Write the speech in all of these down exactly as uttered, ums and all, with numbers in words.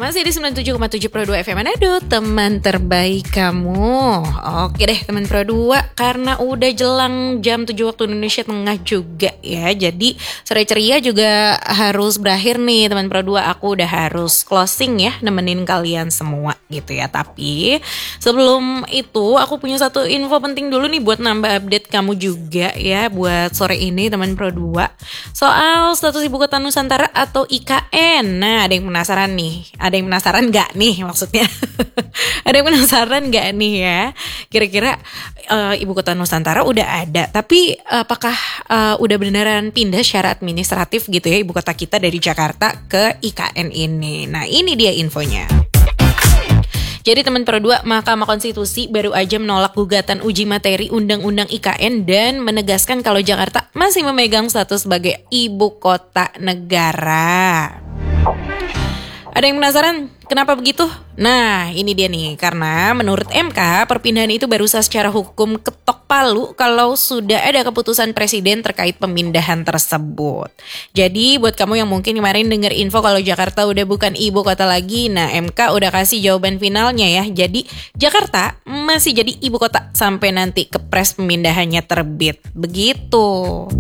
Masih di sembilan puluh tujuh koma tujuh Pro dua F M Manado, teman terbaik kamu. Oke deh teman Pro dua, karena udah jelang jam tujuh waktu Indonesia Tengah juga ya. Jadi sore ceria juga harus berakhir nih teman Pro dua. Aku udah harus closing ya, nemenin kalian semua gitu ya. Tapi sebelum itu aku punya satu info penting dulu nih buat nambah update kamu juga ya, buat sore ini teman Pro dua. Soal status Ibu Kota Nusantara atau I K N. Nah, ada yang penasaran nih. Ada yang penasaran gak nih maksudnya? Ada yang penasaran gak nih ya? Kira-kira uh, Ibu Kota Nusantara udah ada, tapi apakah uh, udah beneran pindah secara administratif gitu ya Ibu Kota kita dari Jakarta ke I K N ini? Nah, ini dia infonya. Jadi teman Pro dua, Mahkamah Konstitusi baru aja menolak gugatan uji materi Undang-Undang I K N dan menegaskan kalau Jakarta masih memegang status sebagai Ibu Kota Negara. Ada yang penasaran kenapa begitu? Nah, ini dia nih, karena menurut M K perpindahan itu baru sah secara hukum ketok palu kalau sudah ada keputusan presiden terkait pemindahan tersebut. Jadi buat kamu yang mungkin kemarin dengar info kalau Jakarta udah bukan ibu kota lagi, nah M K udah kasih jawaban finalnya ya. Jadi Jakarta masih jadi ibu kota sampai nanti kepres pemindahannya terbit. Begitu.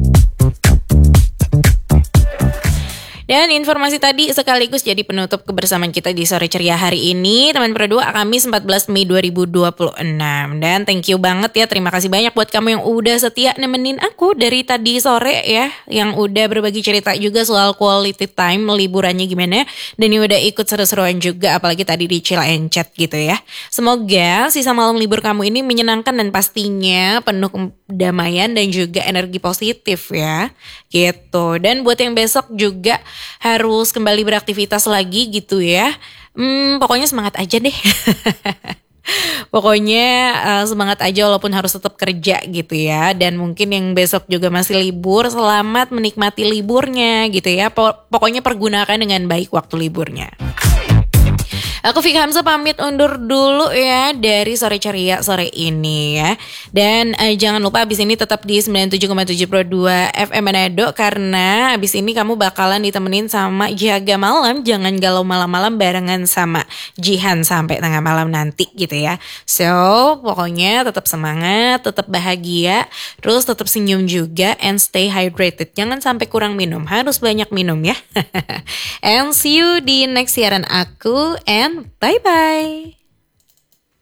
Dan informasi tadi sekaligus jadi penutup kebersamaan kita di sore ceria hari ini, teman Pro dua, Kamis empat belas Mei dua ribu dua puluh enam. Dan thank you banget ya, terima kasih banyak buat kamu yang udah setia nemenin aku dari tadi sore ya, yang udah berbagi cerita juga soal quality time liburannya gimana, dan yang udah ikut seru-seruan juga, apalagi tadi di chill and chat gitu ya. Semoga sisa malam libur kamu ini menyenangkan dan pastinya penuh kedamaian dan juga energi positif ya, gitu. Dan buat yang besok juga harus kembali beraktivitas lagi gitu ya. Hmm, pokoknya semangat aja deh. Pokoknya uh, semangat aja walaupun harus tetap kerja gitu ya. Dan mungkin yang besok juga masih libur, selamat menikmati liburnya gitu ya. Pokoknya pergunakan dengan baik waktu liburnya. Aku Vika Hamzah pamit undur dulu ya dari sore ceria sore ini ya. Dan eh, jangan lupa abis ini tetap di sembilan puluh tujuh koma tujuh Pro dua F M Manado, karena abis ini kamu bakalan ditemenin sama Jaga Malam. Jangan galau malam-malam barengan sama Jihan sampai tengah malam nanti gitu ya. So pokoknya tetap semangat, tetap bahagia, terus tetap senyum juga, and stay hydrated. Jangan sampai kurang minum, harus banyak minum ya. And see you di next siaran aku, and bye-bye.